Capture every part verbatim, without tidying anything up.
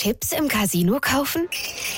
Chips im Casino kaufen?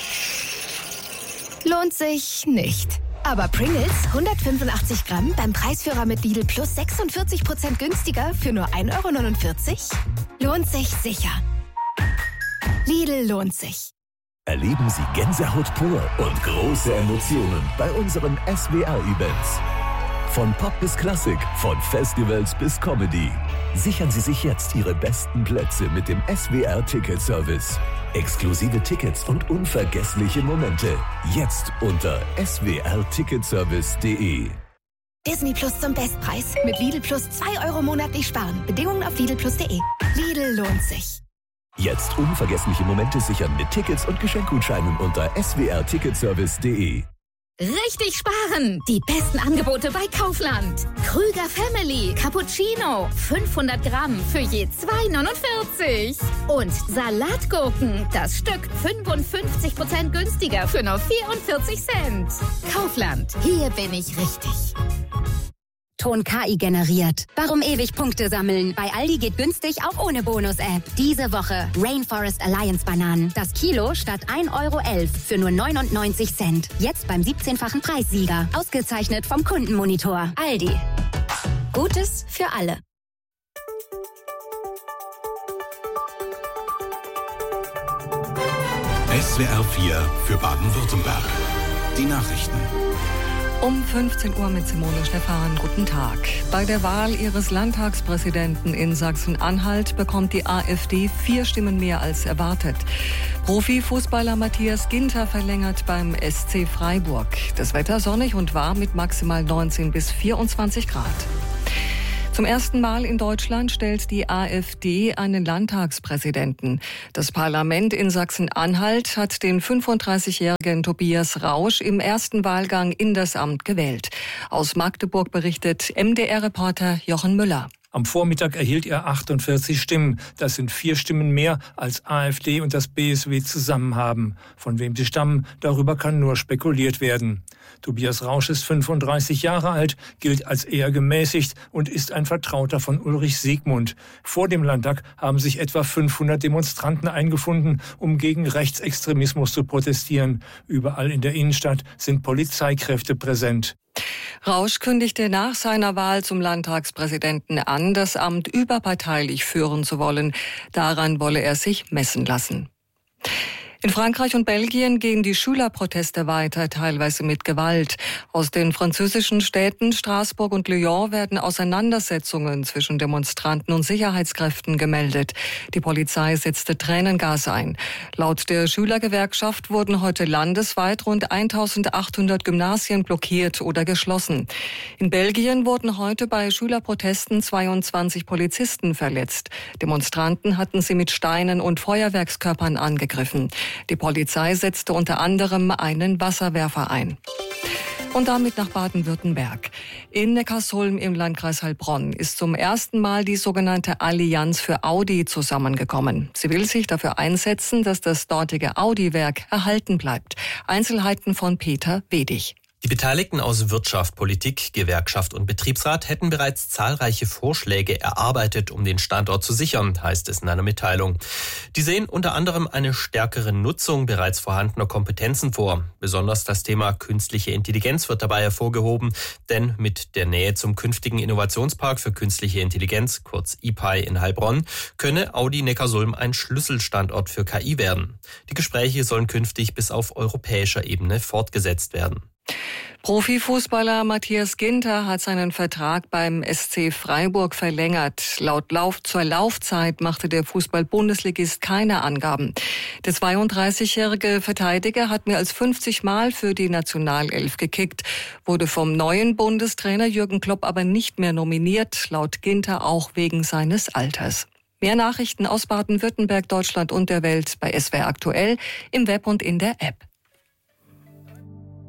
Lohnt sich nicht. Aber Pringles hundertfünfundachtzig Gramm beim Preisführer mit Lidl Plus sechsundvierzig Prozent günstiger für nur ein Euro neunundvierzig? Lohnt sich sicher. Lidl lohnt sich. Erleben Sie Gänsehaut pur und große Emotionen bei unseren S W R-Events. Von Pop bis Klassik, von Festivals bis Comedy. Sichern Sie sich jetzt Ihre besten Plätze mit dem S W R-Ticket-Service. Exklusive Tickets und unvergessliche Momente. Jetzt unter s w r ticketservice punkt d e. Disney Plus zum Bestpreis. Mit Lidl Plus zwei Euro monatlich sparen. Bedingungen auf lidl plus punkt d e. Lidl lohnt sich. Jetzt unvergessliche Momente sichern mit Tickets und Geschenkgutscheinen unter s w r ticketservice punkt d e. Richtig sparen! Die besten Angebote bei Kaufland. Krüger Family Cappuccino. fünfhundert Gramm für je zwei neunundvierzig. Und Salatgurken. Das Stück fünfundfünfzig Prozent günstiger für nur vierundvierzig Cent. Kaufland. Hier bin ich richtig. Ton K I generiert. Warum ewig Punkte sammeln? Bei Aldi geht günstig auch ohne Bonus-App. Diese Woche Rainforest Alliance Bananen. Das Kilo statt ein Euro elf für nur neunundneunzig Cent. Jetzt beim siebzehnfachen Preissieger. Ausgezeichnet vom Kundenmonitor. Aldi. Gutes für alle. S W R vier für Baden-Württemberg. Die Nachrichten. Um fünfzehn Uhr mit Simone Stephan. Guten Tag. Bei der Wahl ihres Landtagspräsidenten in Sachsen-Anhalt bekommt die AfD vier Stimmen mehr als erwartet. Profifußballer Matthias Ginter verlängert beim S C Freiburg. Das Wetter sonnig und warm mit maximal neunzehn bis vierundzwanzig Grad. Zum ersten Mal in Deutschland stellt die AfD einen Landtagspräsidenten. Das Parlament in Sachsen-Anhalt hat den fünfunddreißigjährigen Tobias Rausch im ersten Wahlgang in das Amt gewählt. Aus Magdeburg berichtet M D R-Reporter Jochen Müller. Am Vormittag erhielt er achtundvierzig Stimmen. Das sind vier Stimmen mehr, als AfD und das B S W zusammen haben. Von wem sie stammen, darüber kann nur spekuliert werden. Tobias Rausch ist fünfunddreißig Jahre alt, gilt als eher gemäßigt und ist ein Vertrauter von Ulrich Siegmund. Vor dem Landtag haben sich etwa fünfhundert Demonstranten eingefunden, um gegen Rechtsextremismus zu protestieren. Überall in der Innenstadt sind Polizeikräfte präsent. Rausch kündigte nach seiner Wahl zum Landtagspräsidenten an, das Amt überparteilich führen zu wollen. Daran wolle er sich messen lassen. In Frankreich und Belgien gehen die Schülerproteste weiter, teilweise mit Gewalt. Aus den französischen Städten Straßburg und Lyon werden Auseinandersetzungen zwischen Demonstranten und Sicherheitskräften gemeldet. Die Polizei setzte Tränengas ein. Laut der Schülergewerkschaft wurden heute landesweit rund eintausendachthundert Gymnasien blockiert oder geschlossen. In Belgien wurden heute bei Schülerprotesten zweiundzwanzig Polizisten verletzt. Demonstranten hatten sie mit Steinen und Feuerwerkskörpern angegriffen. Die Polizei setzte unter anderem einen Wasserwerfer ein. Und damit nach Baden-Württemberg. In Neckarsulm im Landkreis Heilbronn ist zum ersten Mal die sogenannte Allianz für Audi zusammengekommen. Sie will sich dafür einsetzen, dass das dortige Audi-Werk erhalten bleibt. Einzelheiten von Peter Wedig. Die Beteiligten aus Wirtschaft, Politik, Gewerkschaft und Betriebsrat hätten bereits zahlreiche Vorschläge erarbeitet, um den Standort zu sichern, heißt es in einer Mitteilung. Die sehen unter anderem eine stärkere Nutzung bereits vorhandener Kompetenzen vor. Besonders das Thema künstliche Intelligenz wird dabei hervorgehoben, denn mit der Nähe zum künftigen Innovationspark für künstliche Intelligenz, kurz I P I in Heilbronn, könne Audi Neckarsulm ein Schlüsselstandort für K I werden. Die Gespräche sollen künftig bis auf europäischer Ebene fortgesetzt werden. Profifußballer Matthias Ginter hat seinen Vertrag beim S C Freiburg verlängert. Laut Lauf zur Laufzeit machte der Fußball-Bundesligist keine Angaben. Der zweiunddreißigjährige Verteidiger hat mehr als fünfzig Mal für die Nationalelf gekickt, wurde vom neuen Bundestrainer Jürgen Klopp aber nicht mehr nominiert, laut Ginter auch wegen seines Alters. Mehr Nachrichten aus Baden-Württemberg, Deutschland und der Welt bei S W R aktuell, im Web und in der App.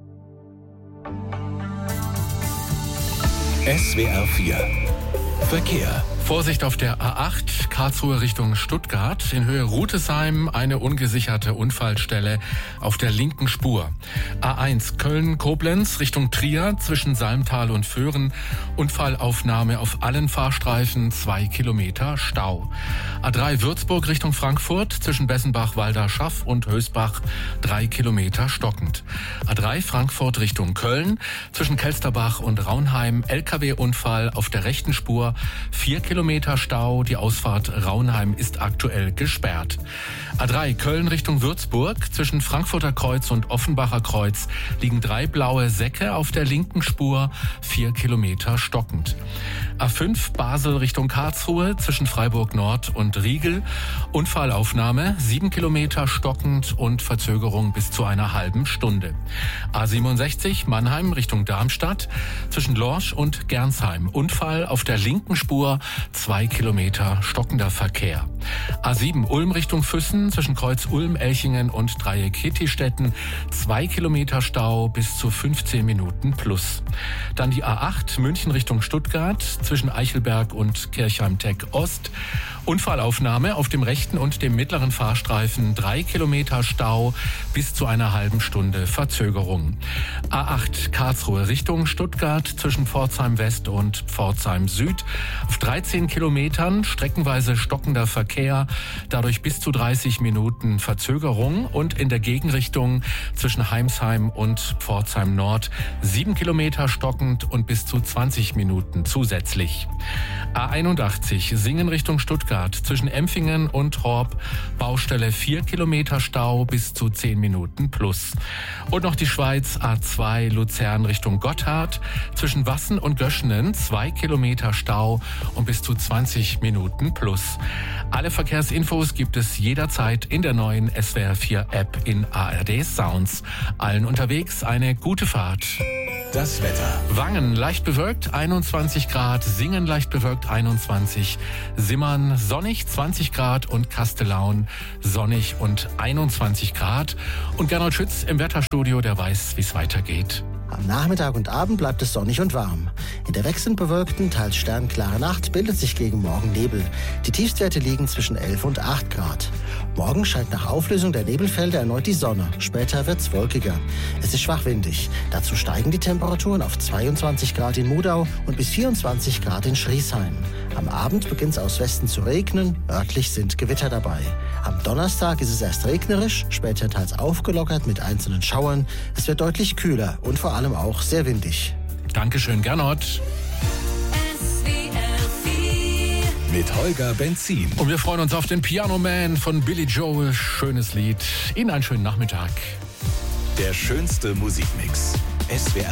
S W R vier Verkehr. Vorsicht auf der A acht, Karlsruhe Richtung Stuttgart. In Höhe Rutesheim eine ungesicherte Unfallstelle auf der linken Spur. A eins Köln-Koblenz Richtung Trier zwischen Salmtal und Föhren. Unfallaufnahme auf allen Fahrstreifen, zwei Kilometer Stau. A drei Würzburg Richtung Frankfurt zwischen Bessenbach-Walderschaff und Hösbach, drei Kilometer stockend. A drei Frankfurt Richtung Köln zwischen Kelsterbach und Raunheim. L K W-Unfall auf der rechten Spur, vier Kilometer Stau. Die Ausfahrt Raunheim ist aktuell gesperrt. A drei Köln Richtung Würzburg zwischen Frankfurter Kreuz und Offenbacher Kreuz liegen drei blaue Säcke auf der linken Spur, vier Kilometer stockend. A fünf Basel Richtung Karlsruhe zwischen Freiburg Nord und Riegel. Unfallaufnahme, sieben Kilometer stockend und Verzögerung bis zu einer halben Stunde. A siebenundsechzig Mannheim Richtung Darmstadt zwischen Lorsch und Gernsheim. Unfall auf der linken Spur, zwei Kilometer stockender Verkehr. A sieben Ulm Richtung Füssen zwischen Kreuz Ulm, Elchingen und Dreieck Hittistetten. Zwei Kilometer Stau bis zu fünfzehn Minuten plus. Dann die A acht München Richtung Stuttgart zwischen Eichelberg und Kirchheim-Teck Ost. Unfallaufnahme auf dem rechten und dem mittleren Fahrstreifen. Drei Kilometer Stau bis zu einer halben Stunde Verzögerung. A acht Karlsruhe Richtung Stuttgart zwischen Pforzheim West und Pforzheim Süd. Auf dreizehn Kilometern streckenweise stockender Verkehr, dadurch bis zu dreißig Minuten Verzögerung. Und in der Gegenrichtung zwischen Heimsheim und Pforzheim Nord sieben Kilometer stockend und bis zu zwanzig Minuten zusätzlich. A einundachtzig Singen Richtung Stuttgart zwischen Empfingen und Horb. Baustelle vier Kilometer Stau bis zu zehn Minuten plus. Und noch die Schweiz A zwei Luzern Richtung Gotthard zwischen Wassen und Göschenen zwei Kilometer Stau und bis zu zwanzig Minuten plus. Alle Verkehrsinfos gibt es jederzeit in der neuen S W R vier App in A R D Sounds. Allen unterwegs eine gute Fahrt. Das Wetter. Wangen leicht bewölkt, einundzwanzig Grad. Singen leicht bewölkt, einundzwanzig. Simmern sonnig, zwanzig Grad. Und Kastellaun sonnig und einundzwanzig Grad. Und Gernot Schütz im Wetterstudio, der weiß, wie es weitergeht. Am Nachmittag und Abend bleibt es sonnig und warm. In der wechselnd bewölkten, teils sternklaren Nacht bildet sich gegen Morgen Nebel. Die Tiefstwerte liegen zwischen elf und acht Grad. Morgen scheint nach Auflösung der Nebelfelder erneut die Sonne. Später wird's wolkiger. Es ist schwach windig. Dazu steigen die Temperaturen auf zweiundzwanzig Grad in Mudau und bis vierundzwanzig Grad in Schriesheim. Am Abend beginnt es aus Westen zu regnen. Örtlich sind Gewitter dabei. Am Donnerstag ist es erst regnerisch, später teils aufgelockert mit einzelnen Schauern. Es wird deutlich kühler und vor allem auch sehr windig. Dankeschön, Gernot. Mit Holger Benzin. Und wir freuen uns auf den Piano Man von Billy Joel. Schönes Lied. Ihnen einen schönen Nachmittag. Der schönste Musikmix. S W R